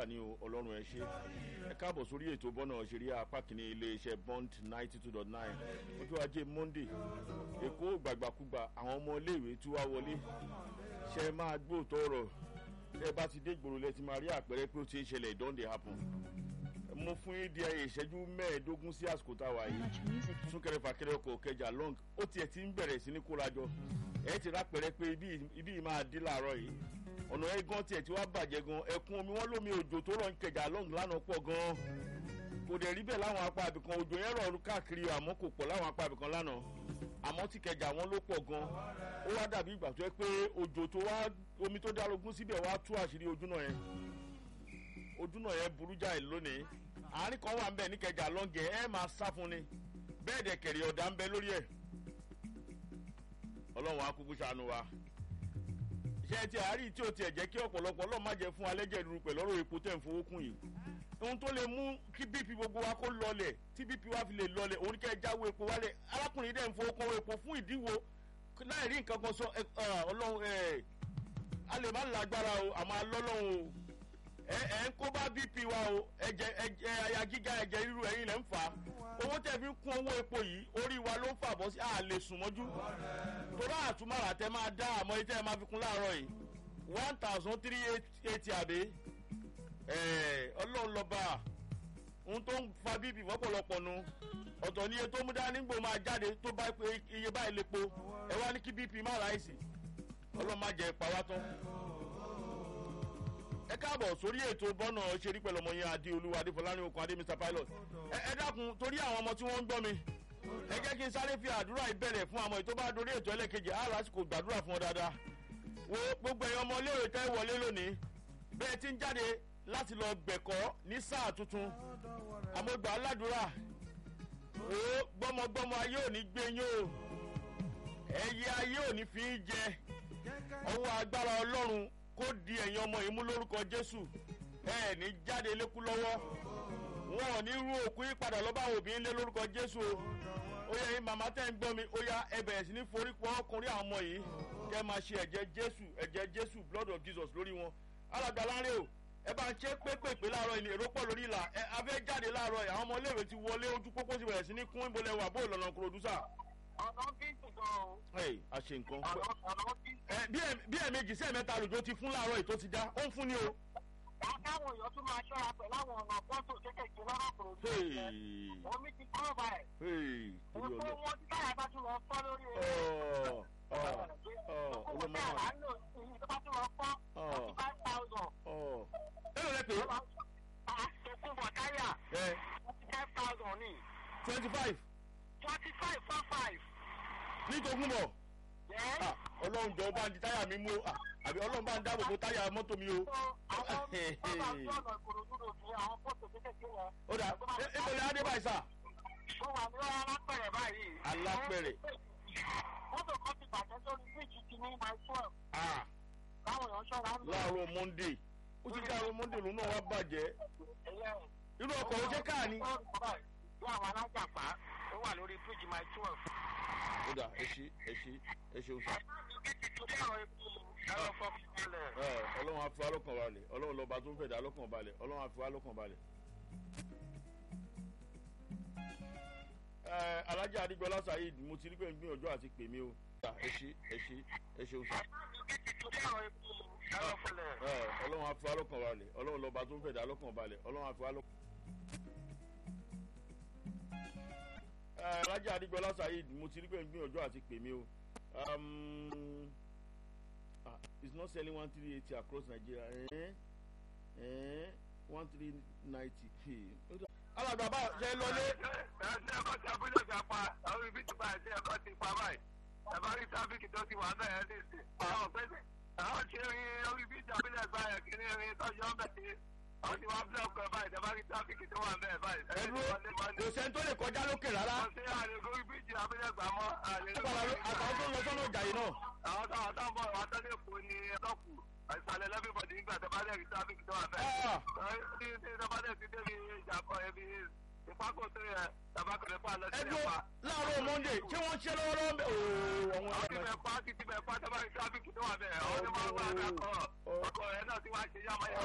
lálàáfíà ní ọlọ́run ẹ ṣé ẹ káàbọ̀ sórí ètò bọ́nà òṣèré apá kìíní iléeṣẹ́ Bond 92.9 ojú ajé Monday Èkó gbàgbàkúgbà àwọn ọmọ iléèwé tí wá wọlé ṣe máa gbóòtọ́ ọ̀rọ̀ ẹ bá ti dé ìgboro lẹ ti máa rí àpẹẹrẹ pé ó ti ń ṣẹlẹ̀ it don dey happen mo fún yín di ìṣẹ́jú 15 sí àsìkò táwa yìí súnkẹrẹ fàkẹrẹ ọkọ̀ kẹjà long ó tiẹ̀ ti ń bẹ̀rẹ̀ sí ní kórajọ ẹ ti rápẹ̀rẹ̀ pé ibi máa dí láàárọ̀ yìí ọ̀nà ẹ̀gán tiẹ̀ tí wàá bàjẹ́ gan ẹkún omi wọn lómi òjò tó rọ̀ ń kẹjà long lánàá pọ̀ gan kò dẹ̀ rí bẹ́ẹ̀ láwọn apá àbìkan òjò yẹn rọ̀ káàkiri àmọ́ kò pọ̀ láwọn apá àbìkan lánàá àmọ́ tí kẹjà wọn ló pọ̀ gan ó wá dàbí ìgbà tó yẹ pé òjò tó wá omi tó dárogún síbẹ̀ wá tú àṣírí ojúnà yẹn burú jáì lónìí àárín kan wà ń bẹ ní kẹjà lọ́ngẹ̀ ẹ máa sá fún ni bẹ́ẹ̀ dẹ̀ kẹ̀rì ọ̀dà ń bẹ lórí ẹ̀ ọlọ́run á kúkú ṣàánú wa iṣẹ́ tí àárín tí ó tiẹ̀ jẹ́ kí ọ̀pọ̀lọpọ̀ ọlọ́run má jẹ́ fún alẹ́jẹ̀ ìdúró pẹ̀lú ọ̀rọ̀ epo tẹ̀ ń fowó kún yìí ohun tó lè mú kí bp gbogbo wa kó lọlẹ̀ tí bp wa fi lè lọlẹ̀ òun kẹ́ ẹ jáwé epo wálẹ̀ arákùnrin dẹ̀ ń fowó kún epo fún ìdíwọ́ láì rí nǹkan kan sọ ọlọ́run a lè má lágbára o àmọ́ alọ́lọ́run o ẹ ń kó bá bp wa o ẹ̀jẹ̀ àyà gíga ẹ̀jẹ̀ ríru ẹ̀yin lẹ ń fà á owó tẹ́ fi ń kún owó epo yìí orí wa ló ń fà bọ́ sí a lè sùn mọ́jú torá àtúmọ̀rà tẹ́ máa dá àmọ́ yìí tẹ́ máa fi kún láàárọ̀ yìí 1380 àbí ọlọ́run lọ́ba ohun tó ń fa bp fọ́pọ̀lọpọ̀ nu ọ̀tọ̀ ní iye tó mú dání gbò máa jáde tó bá pé iye báyìí lépo ẹ wá ní kí bp má ráìsì ọlọ́run má jẹ́ ìpawá tán ẹ káàbọ̀ sórí ètò bọ́nà ṣerí pẹ̀lú ọmọ yẹn Adéolúwa Adéfọlárin okun Adé Mr Pilot ẹ dákun torí àwọn ọmọ tí wọ́n ń gbọ́ mi ẹ jẹ́ kí n sáré fi àdúrà ìbẹ̀rẹ̀ fún àwọn ètò bá dorí ètò ẹlẹ́kejì á lásìkò gbàdúrà fún ọ dáadáa wo gbogbo ẹ̀yàn ọmọ iléèwé tẹ́ wọlé lónìí bẹ́ẹ̀ ti ń jáde láti lọ gbẹ̀kọ́ ní sáà tuntun àmọ́gbà aládùúrà wo gbọ́mọgbọ́mọ ayé ò ní gbé yín o ẹyẹ ayé ò ní fi í jẹ ọwọ́ agbára Ọlọ́run kó di ẹ̀yin ọmọ yìí mú lórúkọ Jésù ẹ ní jáde lékú lọ́wọ́ wọn ò ní rú òkú yín padà lọ́ba òbí ńlé lórúkọ Jésù ó yẹ yín màmá tẹ́ ń gbọ́ mi ó yá ẹ bẹ̀rẹ̀ sí ní forí pọ̀ ọkùnrin àwọn ọmọ yìí kẹ́ máa ṣe ẹ̀jẹ̀ Jésù blood of Jesus lórí wọn alàgbà láńrẹ́ o ẹ bá ń ṣe pépèpé láàárọ̀ ìní èrò pọ̀ lórí ìlà ẹ abẹ́ jáde láàárọ̀ ẹ̀ àwọn ọmọ iléèwé ti wọlé ojú pópó sì bẹ̀rẹ̀ sí ní kún ìbọlẹ̀ wà bó ìlànà kúròdúsà. ọ̀nà bí nǹkan o. a ṣe nǹkan bí ẹ̀ẹ̀mejì sí ẹ̀mẹ́ta lòjó ti fún láàárọ̀ ètò ti já ó ń fún ni o. káwọn èèyàn tún máa ṣọ́ra pẹ̀lú àwọn ọ̀nà pọ́ńtò kékèké lọ́nà kúròdú. omi ti kọ́ báyìí. òkú wọn tí táyà bá tún lọ fọ́ lórí ẹ̀rọ. Èló lẹ pé? Tòkunbọ̀ táyà. 25,000 ní. 25. 25.45. Ní Tòkunbọ̀. Ọlọ́run jọ̀ọ́ bá ń di táyà mi mú àbí Ọlọ́run bá ń dáàbò bo táyà mọ́tò mi o. Ó dà èló lẹ adé báyìí sà? Ó wà ní alápẹ̀rẹ̀ báyìí. Alápẹ̀rẹ̀. Mọ́tò kan ti bàjẹ́ sórí bíríjì ti ní my 12. Báwo yàn ṣọ́ra ń bọ̀? Láàárọ̀ Monday. Ó ti jẹ́ àárọ̀ Monday lòun náà wá bàjẹ́. Irú ọkọ̀ ó jẹ́ káà ni. Bí àwọn alájàpá ó wà lórí bíríjì my 12. Ó dà ẹ ṣeun sá. Ọlọ́run á fi wá lọ́kàn balẹ̀. Ọlọ́run lọ́ba tó ń fẹ̀dá lọ́kàn balẹ̀. Ọlọ́run á fi wá lọ́kàn balẹ̀. Alájà Adigbọ́lá Saheed mo ti rí pé ń gbìyànjú àti pè mí o. ẹ ṣeun sá. Ọlọ́run á fi wá lọ́kàn balẹ̀. Ọlọ́run lọ́ba tó ń fẹ̀dá lọ́kàn balẹ̀. Ọlọ́run á fi wá lọ́kàn. Alájà Adigbọ́lá Saheed mo ti rí pé ń gbìyànjú àti pè mí o. It's not selling 1380 across Nigeria. 1390. Alàgbà bá ṣe lọlé. Ẹ̀kọ́ ti abúlé ìjàpá àwọn ibi tí báyìí ẹ̀kọ́ ti pa báyìí. Ẹ̀bá rí tábìkì tó ti wà bẹ́ẹ̀ ní ìsìn. Àwọn ọ̀gbẹ́ni àwọn ṣe rin orí ibi tí abúlé ìgbàyàn kí ní rin tọ́jú ọ̀bẹ tí àwọn ti wá búlọ̀kù ẹ̀ báyìí. Ẹ̀bá rí tábìkì tó wà bẹ́ẹ̀ báyìí. Kò sẹ́ni tó lè kọjá lókè rárá. Kò sí àlè orí ibi tí abúlé ìgbà mọ́. Àtàwọn tó lọ sọ́nà ọjà yìí náà. Àwọn táwọn bọ̀ wá tẹ́lẹ̀ fún ni ẹ̀dọ́kù. Àìsàlẹ̀ lẹ́bíbọ̀dì nígbà tó bá dẹ̀ rí tábìkì tó wà bẹ́ẹ̀. Tó bá dẹ̀ ti débi ìjàpọ̀ ẹbí ìpákò tó yẹ tabakọ̀lẹ̀ fún àlọ́ sílẹ̀ pa. Láàárọ̀ Monday ṣé wọ́n ṣe lọ́wọ́lọ́wọ́ bẹ́ẹ̀? Àwọn ti bẹ̀ pa títí bẹ̀ pa tó bá rí tábìkì tó wà bẹ́ẹ̀. Àwọn tó máa ń bá a dákọ̀ ọkọ̀ rẹ̀ náà ti wá ṣe yámayá.